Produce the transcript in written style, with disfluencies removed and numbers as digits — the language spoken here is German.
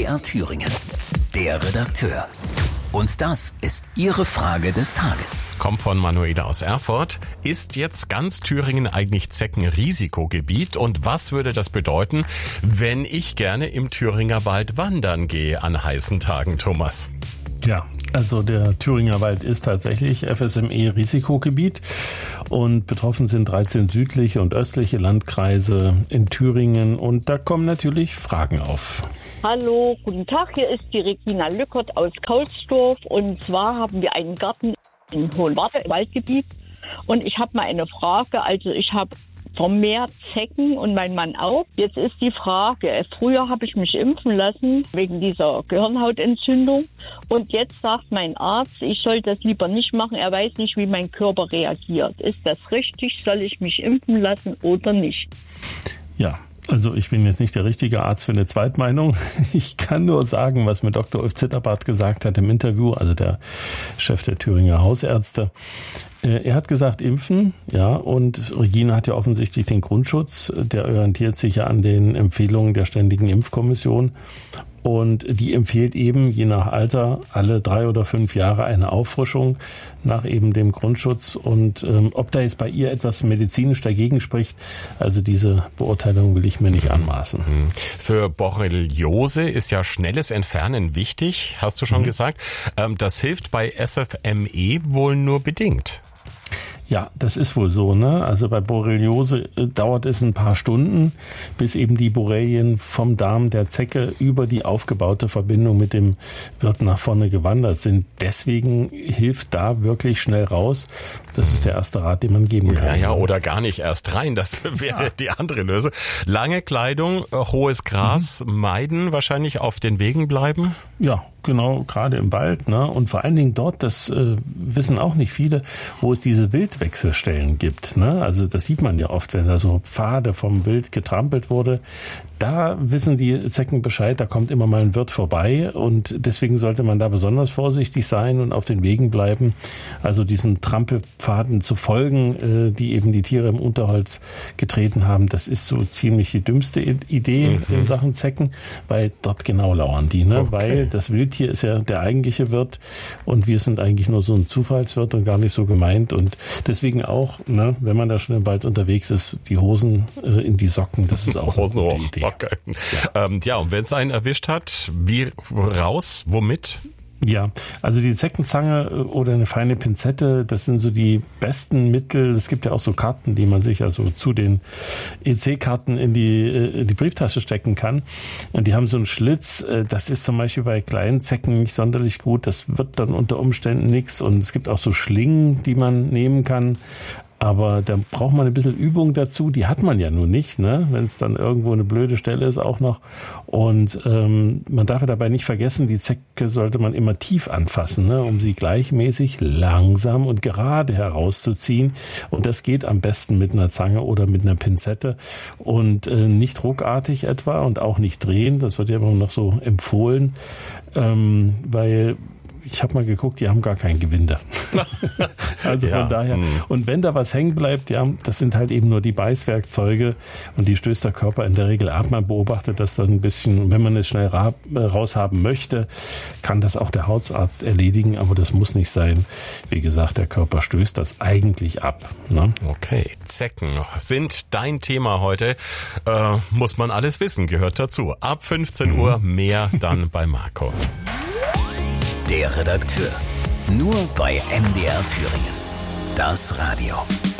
MDR Thüringen. Der Redakteur. Und das ist Ihre Frage des Tages. Kommt von Manuela aus Erfurt. Ist jetzt ganz Thüringen eigentlich Zeckenrisikogebiet? Und was würde das bedeuten, wenn ich gerne im Thüringer Wald wandern gehe an heißen Tagen, Thomas? Ja, also der Thüringer Wald ist tatsächlich FSME-Risikogebiet und betroffen sind 13 südliche und östliche Landkreise in Thüringen und da kommen natürlich Fragen auf. Hallo, guten Tag, hier ist die Regina Lückert aus Kaulsdorf und zwar haben wir einen Garten im Hohenwarte im Waldgebiet und ich habe mal eine Frage, also ich habe vermehrt Zecken und mein Mann auch. Jetzt ist die Frage, früher habe ich mich impfen lassen wegen dieser Gehirnhautentzündung und jetzt sagt mein Arzt, ich soll das lieber nicht machen, er weiß nicht, wie mein Körper reagiert. Ist das richtig? Soll ich mich impfen lassen oder nicht? Ja. Also ich bin jetzt nicht der richtige Arzt für eine Zweitmeinung. Ich kann nur sagen, was mir Dr. Ulf Zitterbart gesagt hat im Interview, also der Chef der Thüringer Hausärzte. Er hat gesagt, impfen, ja, und Regina hat ja offensichtlich den Grundschutz, der orientiert sich ja an den Empfehlungen der Ständigen Impfkommission. Und die empfiehlt eben, je nach Alter, alle 3 oder 5 Jahre eine Auffrischung nach eben dem Grundschutz. Und ob da jetzt bei ihr etwas medizinisch dagegen spricht, also diese Beurteilung will ich mir nicht anmaßen. Für Borreliose ist ja schnelles Entfernen wichtig, hast du schon gesagt. Das hilft bei SFME wohl nur bedingt. Ja, das ist wohl so, ne? Also bei Borreliose dauert es ein paar Stunden, bis eben die Borrelien vom Darm der Zecke über die aufgebaute Verbindung mit dem Wirt nach vorne gewandert sind. Deswegen hilft da wirklich schnell raus. Das ist der erste Rat, den man geben kann. Ja, oder gar nicht erst rein. Das wäre die andere Lösung. Lange Kleidung, hohes Gras meiden, wahrscheinlich auf den Wegen bleiben. Ja, genau, gerade im Wald, ne? Und vor allen Dingen dort, das wissen auch nicht viele, wo es diese Wildwechselstellen gibt, ne? Also das sieht man ja oft, wenn da so Pfade vom Wild getrampelt wurde. Da wissen die Zecken Bescheid, da kommt immer mal ein Wirt vorbei und deswegen sollte man da besonders vorsichtig sein und auf den Wegen bleiben. Also diesen Trampelpfaden zu folgen, die eben die Tiere im Unterholz getreten haben, das ist so ziemlich die dümmste Idee in Sachen Zecken, weil dort genau lauern die, ne? Okay. Weil das Wildtier ist ja der eigentliche Wirt und wir sind eigentlich nur so ein Zufallswirt und gar nicht so gemeint und deswegen auch, ne, wenn man da schon im Wald unterwegs ist, die Hosen in die Socken, das ist auch eine gute Idee. Okay. Ja, und wenn es einen erwischt hat, wie raus? Womit? Ja, also die Zeckenzange oder eine feine Pinzette, das sind so die besten Mittel. Es gibt ja auch so Karten, die man sich also zu den EC-Karten in die Brieftasche stecken kann. Und die haben so einen Schlitz. Das ist zum Beispiel bei kleinen Zecken nicht sonderlich gut. Das wird dann unter Umständen nichts. Und es gibt auch so Schlingen, die man nehmen kann. Aber da braucht man ein bisschen Übung dazu. Die hat man ja nun nicht, ne? Wenn es dann irgendwo eine blöde Stelle ist auch noch. Und man darf ja dabei nicht vergessen, die Zecke sollte man immer tief anfassen, ne? Um sie gleichmäßig, langsam und gerade herauszuziehen. Und das geht am besten mit einer Zange oder mit einer Pinzette. Und nicht ruckartig etwa und auch nicht drehen. Das wird ja immer noch so empfohlen, weil ich habe mal geguckt, die haben gar kein Gewinde. Also von daher. Und wenn da was hängen bleibt, ja, das sind halt eben nur die Beißwerkzeuge und die stößt der Körper in der Regel ab. Man beobachtet das dann ein bisschen. Wenn man es schnell raushaben möchte, kann das auch der Hausarzt erledigen, aber das muss nicht sein. Wie gesagt, der Körper stößt das eigentlich ab. Ne? Okay, Zecken sind dein Thema heute. Muss man alles wissen, gehört dazu. Ab 15 Uhr mehr dann bei Marco. Der Redakteur. Nur bei MDR Thüringen. Das Radio.